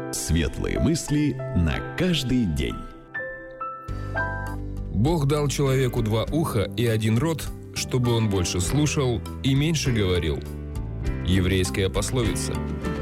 Светлые мысли на каждый день. Бог дал человеку 2 уха и 1 рот, чтобы он больше слушал и меньше говорил. Еврейская пословица.